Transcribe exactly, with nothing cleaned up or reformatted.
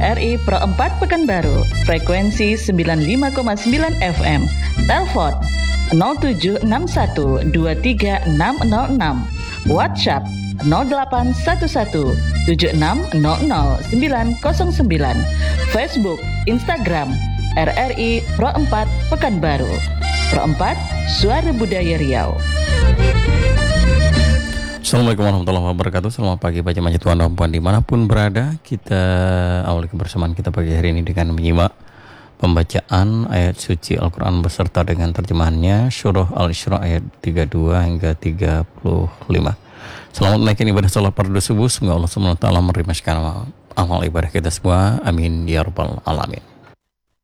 R R I Pro empat Pekanbaru, frekuensi sembilan puluh lima koma sembilan F M. Telepon nol tujuh enam satu dua tiga enam nol enam. WhatsApp nol delapan satu satu tujuh enam nol nol sembilan nol sembilan. Facebook, Instagram R R I Pro empat Pekanbaru. Pro empat, Suara Budaya Riau. Assalamualaikum warahmatullahi wabarakatuh. Selamat pagi Pak Jemaah Tuhan dan Puan dimanapun berada. Kita awali kebersamaan kita pagi hari ini dengan menyimak pembacaan ayat suci Al-Quran beserta dengan terjemahannya, Surah Al-Isra ayat tiga puluh dua hingga tiga puluh lima. Selamat menaikkan ibadah salat fardu subuh. Semoga Allah subhanahu wa taala menerima segala amal ibadah kita semua. Amin ya rabbal alamin.